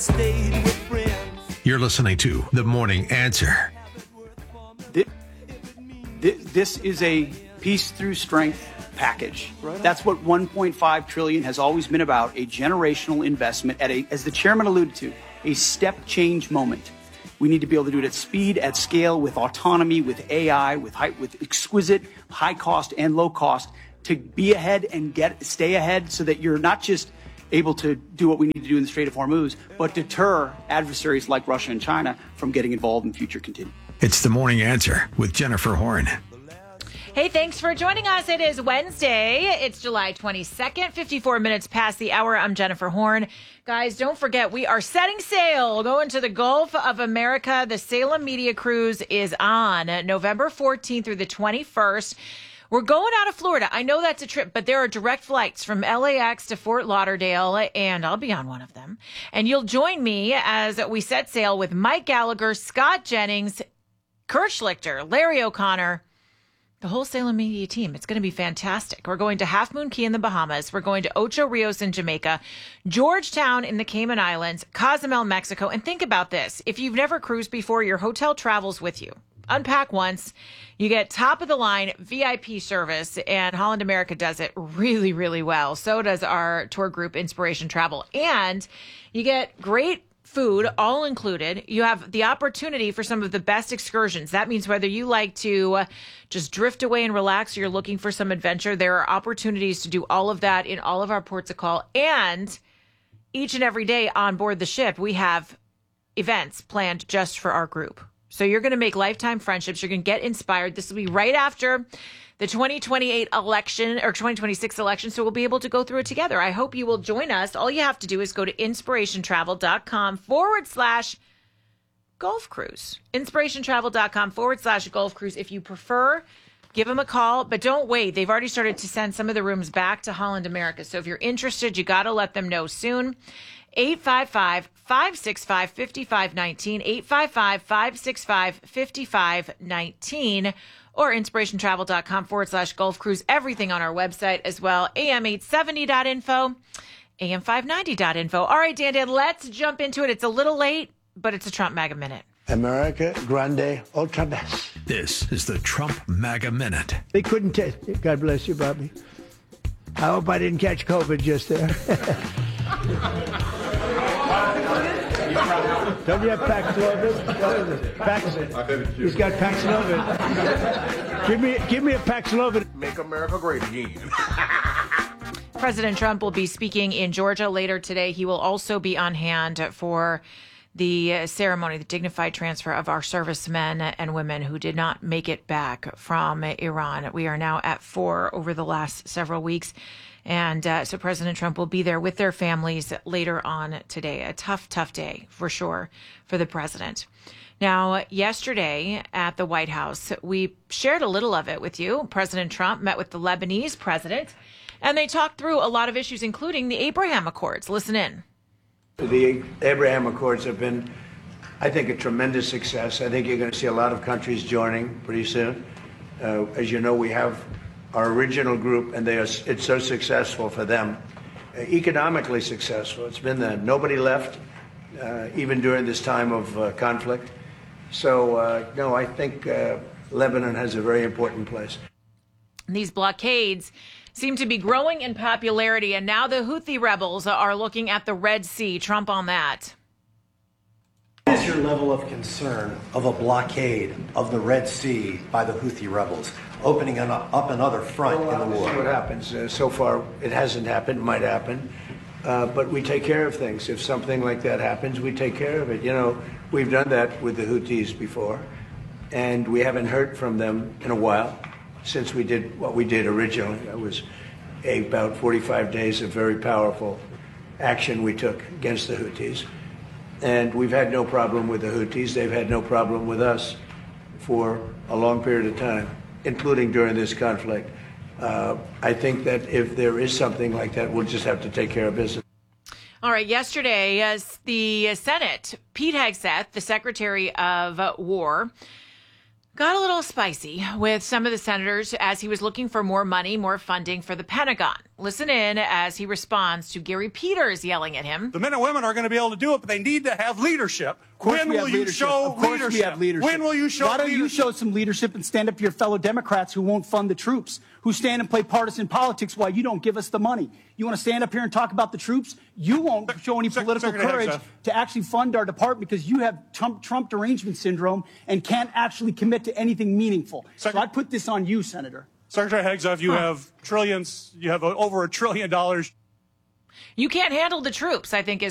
You're listening to The Morning Answer. This is a peace through strength package. That's what $1.5 trillion has always been about, a generational investment at as the chairman alluded to, a step change moment. We need to be able to do it at speed, at scale, with autonomy, with AI, with exquisite high cost and low cost, to be ahead and stay ahead so that you're not just able to do what we need to do in the Strait of Hormuz, but deter adversaries like Russia and China from getting involved in future continuing. It's The Morning Answer with Jennifer Horn. Hey, thanks for joining us. It is Wednesday. It's July 22nd, 54 minutes past the hour. I'm Jennifer Horn. Guys, don't forget, we are setting sail, going to the Gulf of America. The Salem Media Cruise is on November 14th through the 21st. We're going out of Florida. I know that's a trip, but there are direct flights from LAX to Fort Lauderdale, and I'll be on one of them. And you'll join me as we set sail with Mike Gallagher, Scott Jennings, Kurt Schlichter, Larry O'Connor, the whole Salem Media team. It's going to be fantastic. We're going to Half Moon Cay in the Bahamas. We're going to Ocho Rios in Jamaica, Georgetown in the Cayman Islands, Cozumel, Mexico. And think about this. If you've never cruised before, your hotel travels with you. Unpack once. You get top of the line VIP service, and Holland America does it really, really well. So does our tour group, Inspiration Travel. And you get great food, all included. You have the opportunity for some of the best excursions. That means whether you like to just drift away and relax, or you're looking for some adventure, there are opportunities to do all of that in all of our ports of call. And each and every day on board the ship, we have events planned just for our group. So you're going to make lifetime friendships. You're going to get inspired. This will be right after the 2028 election or 2026 election. So we'll be able to go through it together. I hope you will join us. All you have to do is go to inspirationtravel.com/golf cruise. Inspirationtravel.com/golf cruise. If you prefer, give them a call, but don't wait. They've already started to send some of the rooms back to Holland America. So if you're interested, you got to let them know soon. 855-565-5519, 855-565-5519, or inspirationtravel.com/golf cruise. Everything on our website as well. AM870.info, AM590.info. All right, Dan, let's jump into it. It's a little late, but it's a Trump MAGA Minute. America Grande Ultra Best. This is the Trump MAGA Minute. They couldn't test it. God bless you, Bobby. I hope I didn't catch COVID just there. Don't you have Paxlovid? What is it? Paxlovid. He's got Paxlovid. Give me a Paxlovid. Make America great again. President Trump will be speaking in Georgia later today. He will also be on hand for the ceremony, the dignified transfer of our servicemen and women who did not make it back from Iran. We are now at 4 over the last several weeks. And so President Trump will be there with their families later on today. A tough, tough day for sure for the president. Now, yesterday at the White House, we shared a little of it with you. President Trump met with the Lebanese president, and they talked through a lot of issues, including the Abraham Accords. Listen in. The Abraham Accords have been, I think, a tremendous success. I think you're going to see a lot of countries joining pretty soon. As you know, we have our original group, and it's so successful for them. Economically successful. It's been nobody left, even during this time of conflict. So, no, I think Lebanon has a very important place. These blockades seem to be growing in popularity, and now the Houthi rebels are looking at the Red Sea. Trump on that. What is your level of concern of a blockade of the Red Sea by the Houthi rebels, opening up another front in the war? We'll see what happens. So far, it hasn't happened. It might happen. But we take care of things. If something like that happens, we take care of it. You know, we've done that with the Houthis before, and we haven't heard from them in a while since we did what we did originally. That was about 45 days of very powerful action we took against the Houthis. And we've had no problem with the Houthis. They've had no problem with us for a long period of time, including during this conflict. I think that if there is something like that, we'll just have to take care of business. All right. Yesterday, as the Senate, Pete Hegseth, the Secretary of War, got a little spicy with some of the senators as he was looking for more money, more funding for the Pentagon. Listen in as he responds to Gary Peters yelling at him. The men and women are going to be able to do it, but they need to have leadership. When will you show leadership? We have leadership. When will you show leadership? Why don't you show some leadership and stand up to your fellow Democrats who won't fund the troops, who stand and play partisan politics while you don't give us the money? You want to stand up here and talk about the troops? You won't show any political courage to actually fund our department because you have Trump derangement syndrome and can't actually commit to anything meaningful. So I put this on you, Senator. Secretary Hegseth, you have trillions, you have over $1 trillion. You can't handle the troops, I think is